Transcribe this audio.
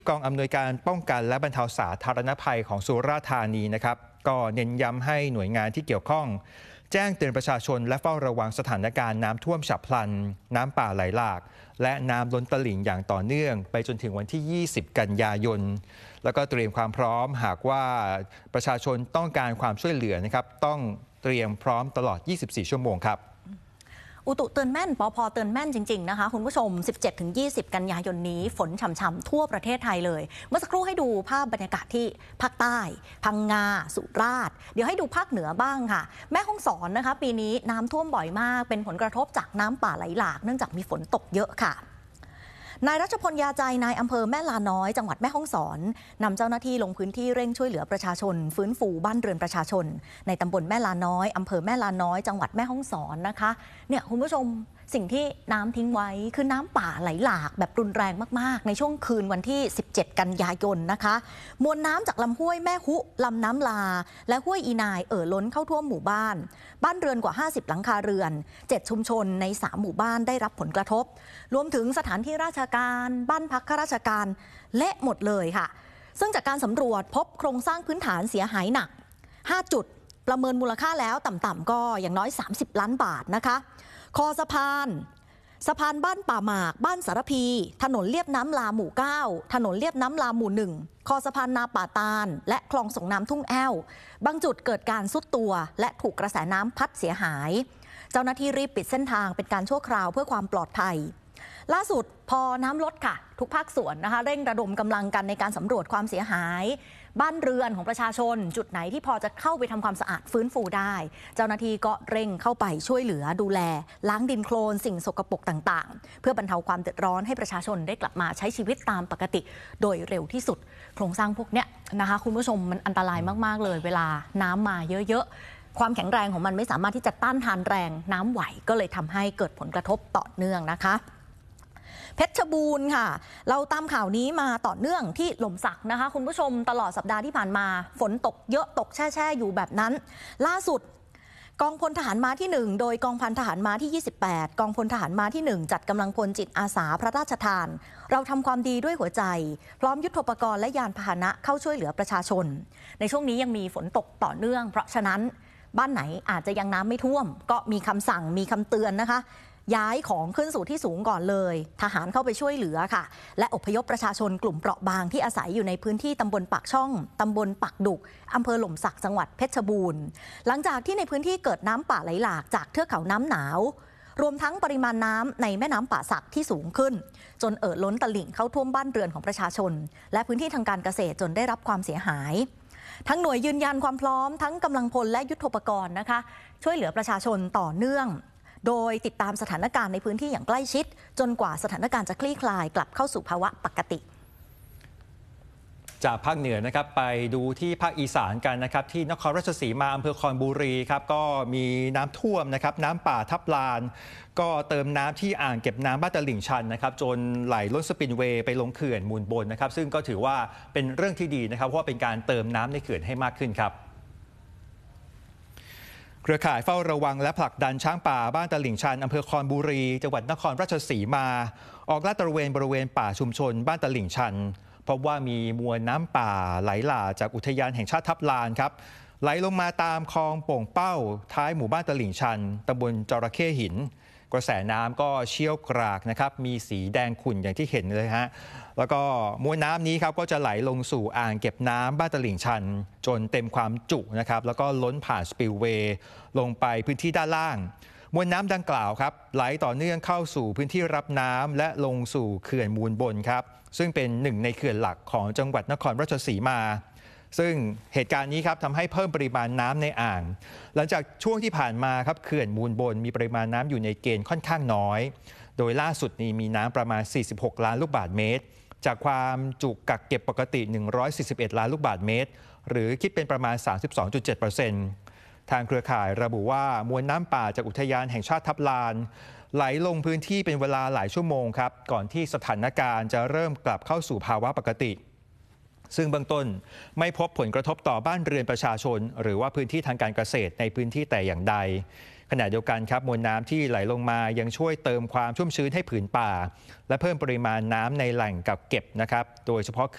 กองอำนวยการป้องกันและบรรเทาสาธารณภัยของสุราษฎร์ธานีนะครับก็เน้นย้ำให้หน่วยงานที่เกี่ยวข้องแจ้งเตือนประชาชนและเฝ้าระวังสถานการณ์น้ำท่วมฉับพลันน้ำป่าไหลหลากและน้ำล้นตลิ่งอย่างต่อเนื่องไปจนถึงวันที่ 20 กันยายนแล้วก็เตรียมความพร้อมหากว่าประชาชนต้องการความช่วยเหลือนะครับต้องเตรียมพร้อมตลอด 24 ชั่วโมงครับอุตุเตือนแม่นปภ.เตือนแม่นจริงๆนะคะคุณผู้ชม 17-20 กันยายนนี้ฝนฉ่ำๆทั่วประเทศไทยเลยเมื่อสักครู่ให้ดูภาพบรรยากาศที่ภาคใต้พังงาสุราษฎร์เดี๋ยวให้ดูภาคเหนือบ้างค่ะแม่ฮ่องสอนนะคะปีนี้น้ำท่วมบ่อยมากเป็นผลกระทบจากน้ำป่าไหลหลากเนื่องจากมีฝนตกเยอะค่ะนายรัชพลยาใจนายอำเภอแม่ลาน้อยจังหวัดแม่ฮ่องสอนนำเจ้าหน้าที่ลงพื้นที่เร่งช่วยเหลือประชาชนฟื้นฟูบ้านเรือนประชาชนในตำบลแม่ลาน้อยอำเภอแม่ลาน้อยจังหวัดแม่ฮ่องสอนนะคะเนี่ยคุณผู้ชมสิ่งที่น้ำทิ้งไว้คือน้ำป่าไหลหลากแบบรุนแรงมากๆในช่วงคืนวันที่ 17 กันยายนนะคะมวลน้ำจากลำห้วยแม่หุลำน้ำลาและห้วยอีนายล้นเข้าท่วมหมู่บ้านเรือนกว่า 50 หลังคาเรือน7ชุมชนใน3หมู่บ้านได้รับผลกระทบรวมถึงสถานที่ราชการบ้านพักข้าราชการเละหมดเลยค่ะซึ่งจากการสำรวจพบโครงสร้างพื้นฐานเสียหายหนัก5จุดประเมินมูลค่าแล้วต่ำๆก็อย่างน้อย30 ล้านบาทนะคะคอสะพานบ้านป่าหมากบ้านสารพีถนนเลียบน้ำลาหมู่9ถนนเลียบน้ำลาหมู่1คอสะพานนาป่าตาลและคลองส่งน้ำทุ่งแอ้วบางจุดเกิดการทรุดตัวและถูกกระแสน้ำพัดเสียหายเจ้าหน้าที่รีบปิดเส้นทางเป็นการชั่วคราวเพื่อความปลอดภัยล่าสุดพอน้ำลดค่ะทุกภาคส่วนนะคะเร่งระดมกำลังกันในการสำรวจความเสียหายบ้านเรือนของประชาชนจุดไหนที่พอจะเข้าไปทำความสะอาดฟื้นฟูได้เจ้าหน้าที่ก็เร่งเข้าไปช่วยเหลือดูแลล้างดินโคลนสิ่งสกปรกต่างๆเพื่อบรรเทาความเดือดร้อนให้ประชาชนได้กลับมาใช้ชีวิตตามปกติโดยเร็วที่สุดโครงสร้างพวกเนี้ยนะคะคุณผู้ชมมันอันตรายมากๆเลยเวลาน้ำมาเยอะๆความแข็งแรงของมันไม่สามารถที่จะต้านทานแรงน้ำไหวก็เลยทำให้เกิดผลกระทบต่อเนื่องนะคะเพชรบูรณ์ค่ะเราตามข่าวนี้มาต่อเนื่องที่หล่มสักนะคะคุณผู้ชมตลอดสัปดาห์ที่ผ่านมาฝนตกเยอะตกแช่อยู่แบบนั้นล่าสุดกองพลทหารม้าที่1โดยกองพันทหารม้าที่28กองพลทหารม้าที่1จัดกำลังพลจิตอาสาพระราชทานเราทำความดีด้วยหัวใจพร้อมยุทโธปกรณ์และยานพาหนะเข้าช่วยเหลือประชาชนในช่วงนี้ยังมีฝนตกต่อเนื่องเพราะฉะนั้นบ้านไหนอาจจะยังน้ำไม่ท่วมก็มีคำสั่งมีคำเตือนนะคะย้ายของขึ้นสู่ที่สูงก่อนเลยทหารเข้าไปช่วยเหลือค่ะและอพยพประชาชนกลุ่มเปราะบางที่อาศัยอยู่ในพื้นที่ตำบลปากช่องตำบลปักดุกอำเภอหล่มสักจังหวัดเพชรบูรณ์หลังจากที่ในพื้นที่เกิดน้ำป่าไหลหลากจากเทือกเขาน้ำหนาวรวมทั้งปริมาณน้ำในแม่น้ำป่าสักที่สูงขึ้นจนล้นตลิ่งเข้าท่วมบ้านเรือนของประชาชนและพื้นที่ทางการเกษตรจนได้รับความเสียหายทั้งหน่วยยืนยันความพร้อมทั้งกำลังพลและยุทโธปกรณ์นะคะช่วยเหลือประชาชนต่อเนื่องโดยติดตามสถานการณ์ในพื้นที่อย่างใกล้ชิดจนกว่าสถานการณ์จะคลี่คลายกลับเข้าสู่ภาวะปกติจากภาคเหนือนะครับไปดูที่ภาคอีสานกันนะครับที่นครราชสีมาอำเภอคอนบุรีครับก็มีน้ำท่วมนะครับน้ำป่าทับลานก็เติมน้ำที่อ่างเก็บน้ำบ้านตลิ่งชันนะครับจนไหลล้นสปินเวย์ไปลงเขื่อนมูลบนนะครับซึ่งก็ถือว่าเป็นเรื่องที่ดีนะครับเพราะว่าเป็นการเติมน้ำในเขื่อนให้มากขึ้นครับเครือข่ายเฝ้าระวังและผลักดันช้างป่าบ้านตลิ่งชันอำเภอคอนบุรีจังหวัดนครราชสีมาออกลาดตระเวนบริเวณป่าชุมชนบ้านตลิ่งชันพบว่ามีมวลน้ำป่าไหลหลากจากอุทยานแห่งชาติทับลานครับไหลลงมาตามคลองโป่งเป้าท้ายหมู่บ้านตลิ่งชันตำบลจระเข้หินกระแสน้ำก็เชี่ยวกรากนะครับมีสีแดงขุ่นอย่างที่เห็นเลยฮะแล้วก็มวลน้ำนี้ครับก็จะไหลลงสู่อ่างเก็บน้ำบ้านตลิ่งชันจนเต็มความจุนะครับแล้วก็ล้นผ่านสปิลเวย์ลงไปพื้นที่ด้านล่างมวลน้ำดังกล่าวครับไหลต่อเนื่องเข้าสู่พื้นที่รับน้ำและลงสู่เขื่อนมูลบนครับซึ่งเป็นหนึ่งในเขื่อนหลักของจังหวัดนครราชสีมาซึ่งเหตุการณ์นี้ครับทำให้เพิ่มปริมาณน้ำในอ่างหลังจากช่วงที่ผ่านมาครับเขื่อนมูลบนมีปริมาณน้ำอยู่ในเกณฑ์ค่อนข้างน้อยโดยล่าสุดนี้มีน้ำประมาณ46ล้านลูกบาศก์เมตรจากความจุกักเก็บปกติ141ล้านลูกบาศก์เมตรหรือคิดเป็นประมาณ 32.7%ทางเครือข่ายระบุว่ามวลน้ำป่าจากอุทยานแห่งชาติทับลานไหลลงพื้นที่เป็นเวลาหลายชั่วโมงครับก่อนที่สถานการณ์จะเริ่มกลับเข้าสู่ภาวะปกติซึ่งเบื้องต้นไม่พบผลกระทบต่อบ้านเรือนประชาชนหรือว่าพื้นที่ทางการเกษตรในพื้นที่แต่อย่างใดขณะเดียวกันครับมวลน้ำที่ไหลลงมายังช่วยเติมความชุ่มชื้นให้ผืนป่าและเพิ่มปริมาณน้ำในแหล่งกักเก็บนะครับโดยเฉพาะ